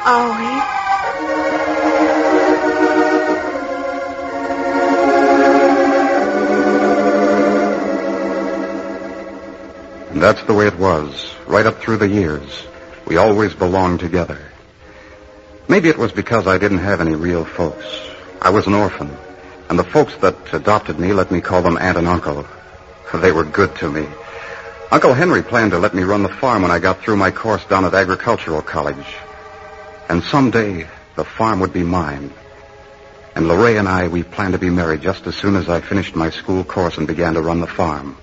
Always. And that's the way it was, right up through the years. We always belonged together. Maybe it was because I didn't have any real folks. I was an orphan, and the folks that adopted me let me call them aunt and uncle. They were good to me. Uncle Henry planned to let me run the farm when I got through my course down at Agricultural College. And someday, the farm would be mine. And Lorraine and I, we planned to be married just as soon as I finished my school course and began to run the farm.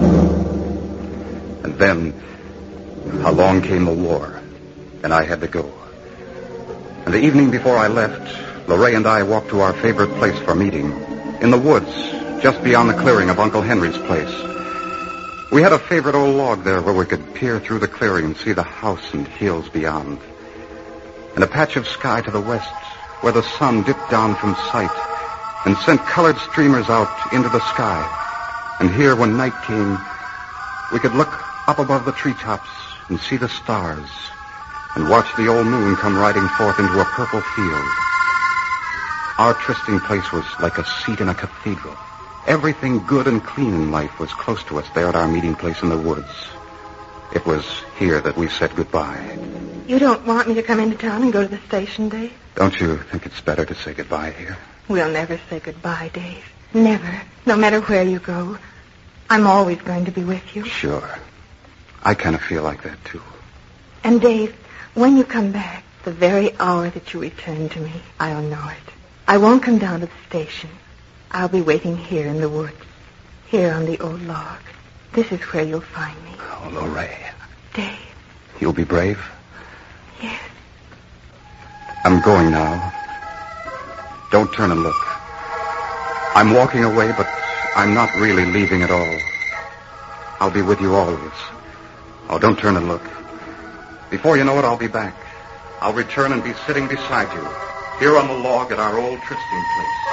And then, along came the war, and I had to go. And the evening before I left, Lorraine and I walked to our favorite place for meeting, in the woods, just beyond the clearing of Uncle Henry's place. We had a favorite old log there where we could peer through the clearing and see the house and hills beyond. And a patch of sky to the west where the sun dipped down from sight and sent colored streamers out into the sky. And here, when night came, we could look up above the treetops and see the stars and watch the old moon come riding forth into a purple field. Our trysting place was like a seat in a cathedral. Everything good and clean in life was close to us there at our meeting place in the woods. It was here that we said goodbye. You don't want me to come into town and go to the station, Dave? Don't you think it's better to say goodbye here? We'll never say goodbye, Dave. Never. No matter where you go. I'm always going to be with you. Sure. I kind of feel like that, too. And, Dave, when you come back, the very hour that you return to me, I'll know it. I won't come down to the station. I'll be waiting here in the woods, here on the old log. This is where you'll find me. Oh, Lorraine. Dave. You'll be brave? Yes. I'm going now. Don't turn and look. I'm walking away, but I'm not really leaving at all. I'll be with you always. Oh, don't turn and look. Before you know it, I'll be back. I'll return and be sitting beside you, here on the log at our old trysting place.